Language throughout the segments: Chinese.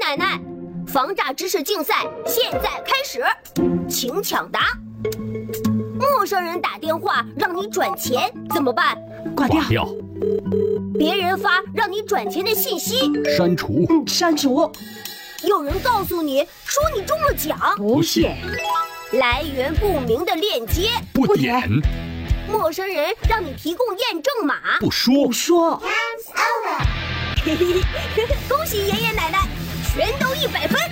奶奶，防诈知识竞赛现在开始，请抢答。陌生人打电话让你转钱怎么办？ 挂掉。 别人发让你转钱的信息， 删除。 删除。 有人告诉你说你中了奖， 不信。 来源不明的链接， 不点。 陌生人让你提供验证码， 不说。 恭喜爷爷奶奶，全都100分。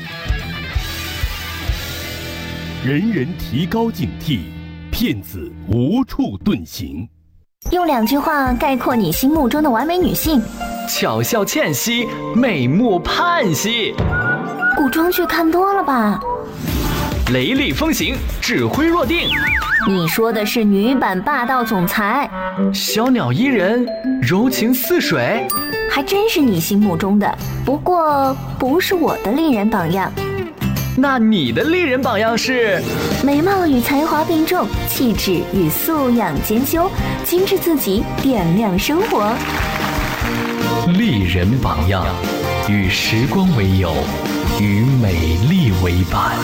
人人提高警惕，骗子无处遁形。 用2句话概括你心目中的完美女性： 巧笑倩兮，美目盼兮。 古装剧看多了吧？ 雷厉风行，指挥若定。 你说的是女版霸道总裁。 小鸟依人，柔情似水。 还真是你心目中的，不过不是我的丽人榜样。 那你的丽人榜样是？ 美貌与才华并重，气质与素养兼修，精致自己，点亮生活。 丽人榜样，与时光为友，与美丽为伴。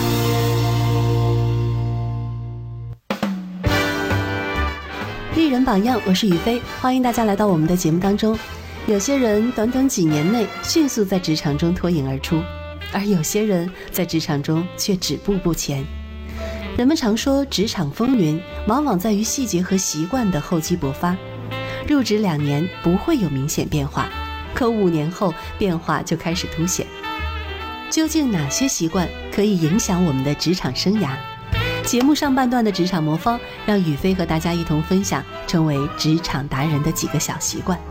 丽人榜样，我是雨飞，欢迎大家来到我们的节目当中。有些人短短几年内迅速在职场中脱颖而出，而有些人在职场中却止步不前。人们常说职场风云往往在于细节和习惯的厚积薄发，入职2年不会有明显变化，可5年后变化就开始凸显。究竟哪些习惯可以影响我们的职场生涯？节目上半段的职场魔方，让雨飞和大家一同分享成为职场达人的几个小习惯。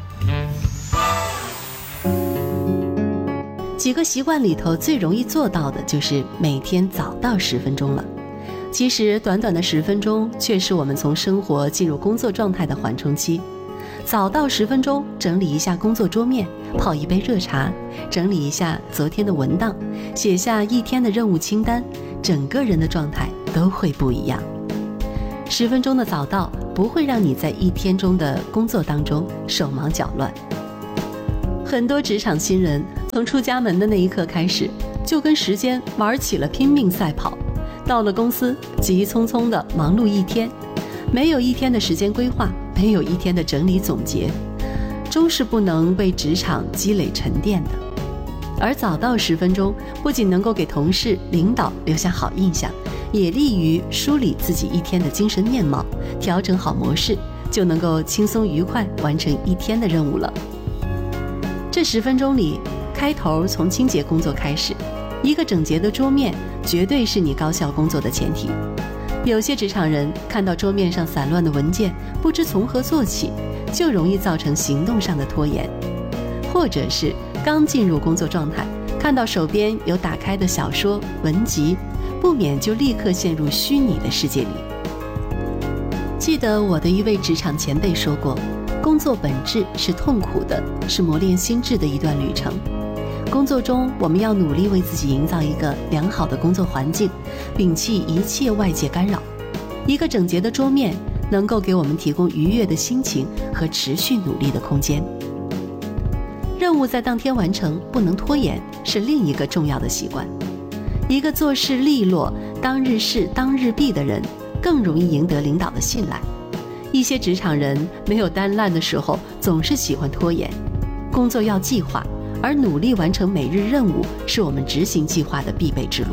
几个习惯里头最容易做到的就是每天早到10分钟了。其实短短的10分钟却是我们从生活进入工作状态的缓冲期。早到10分钟，整理一下工作桌面，泡一杯热茶，整理一下昨天的文档，写下一天的任务清单，整个人的状态都会不一样。10分钟的早到不会让你在一天中的工作当中手忙脚乱。很多职场新人从出家门的那一刻开始，就跟时间玩起了拼命赛跑，到了公司急匆匆的忙碌一天，没有一天的时间规划，没有一天的整理总结，终是不能为职场积累沉淀的。而早到10分钟，不仅能够给同事、领导留下好印象，也利于梳理自己一天的精神面貌，调整好模式，就能够轻松愉快完成一天的任务了。这10分钟里，开头从清洁工作开始，一个整洁的桌面绝对是你高效工作的前提。有些职场人看到桌面上散乱的文件，不知从何做起，就容易造成行动上的拖延。或者是刚进入工作状态，看到手边有打开的小说、文集，不免就立刻陷入虚拟的世界里。记得我的一位职场前辈说过，工作本质是痛苦的，是磨练心智的一段旅程。工作中，我们要努力为自己营造一个良好的工作环境，摒弃一切外界干扰。一个整洁的桌面能够给我们提供愉悦的心情和持续努力的空间。任务在当天完成，不能拖延，是另一个重要的习惯。一个做事利落、当日事当日毕的人，更容易赢得领导的信赖。一些职场人没有单烂的时候，总是喜欢拖延。工作要计划，而努力完成每日任务是我们执行计划的必备之路。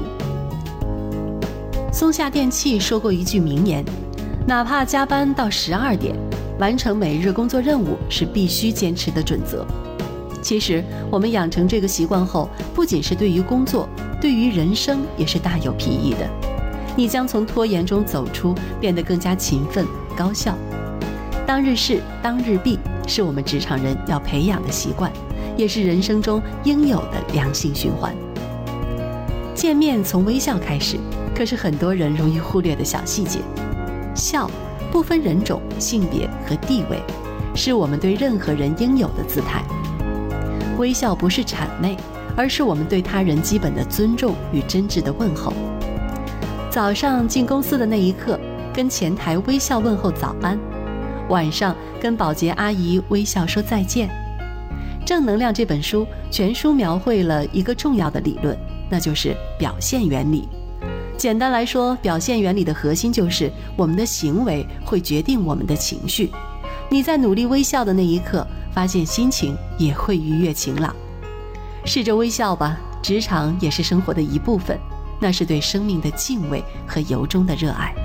松下电器说过一句名言，哪怕加班到12点，完成每日工作任务是必须坚持的准则。其实我们养成这个习惯后，不仅是对于工作，对于人生也是大有裨益的。你将从拖延中走出，变得更加勤奋高效。当日事当日毕是我们职场人要培养的习惯，也是人生中应有的良性循环。见面从微笑开始，可是很多人容易忽略的小细节。笑不分人种、性别和地位，是我们对任何人应有的姿态。微笑不是谄媚，而是我们对他人基本的尊重与真挚的问候。早上进公司的那一刻，跟前台微笑问候早安；晚上跟保洁阿姨微笑说再见。 正能量》这本书全书描绘了一个重要的理论，那就是表现原理。简单来说，表现原理的核心就是我们的行为会决定我们的情绪。你在努力微笑的那一刻，发现心情也会愉悦晴朗。试着微笑吧，职场也是生活的一部分，那是对生命的敬畏和由衷的热爱。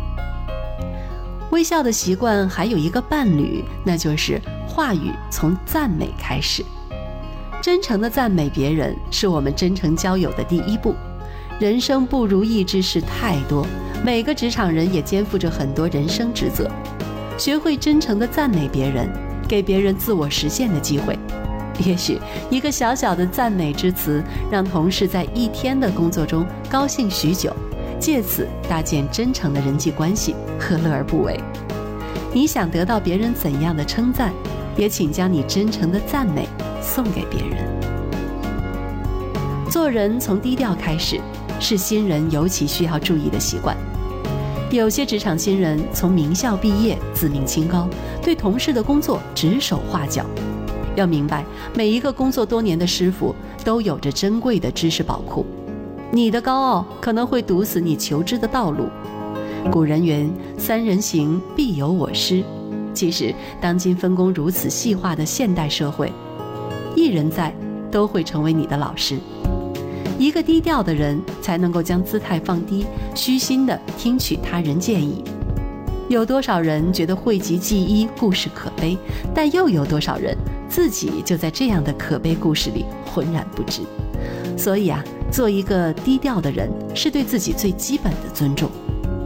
微笑的习惯还有一个伴侣，那就是话语从赞美开始。真诚的赞美别人是我们真诚交友的第一步。人生不如意之事太多，每个职场人也肩负着很多人生职责。学会真诚地赞美别人，给别人自我实现的机会。也许一个小小的赞美之词，让同事在一天的工作中高兴许久，借此搭建真诚的人际关系，何乐而不为？你想得到别人怎样的称赞，也请将你真诚的赞美送给别人。做人从低调开始，是新人尤其需要注意的习惯。有些职场新人从名校毕业，自命清高，对同事的工作指手画脚。要明白，每一个工作多年的师傅都有着珍贵的知识宝库，你的高傲可能会堵死你求知的道路。古人云：“3人行，必有我师。”其实，当今分工如此细化的现代社会，一人在都会成为你的老师。一个低调的人才能够将姿态放低，虚心地听取他人建议。有多少人觉得讳疾忌医，故事可悲，但又有多少人自己就在这样的可悲故事里浑然不知？所以做一个低调的人是对自己最基本的尊重。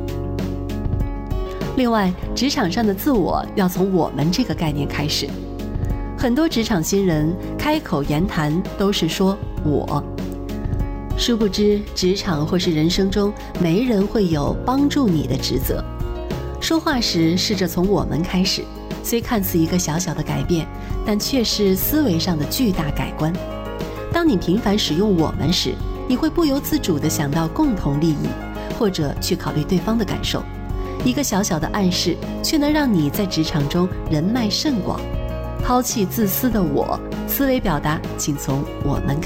另外，职场上的自我要从我们这个概念开始。很多职场新人开口言谈都是说我，殊不知职场或是人生中没人会有帮助你的职责。说话时试着从我们开始，虽看似一个小小的改变，但却是思维上的巨大改观。当你频繁使用我们时，你会不由自主地想到共同利益，或者去考虑对方的感受。一个小小的暗示，却能让你在职场中人脉甚广。抛弃自私的我，思维表达请从我们开始。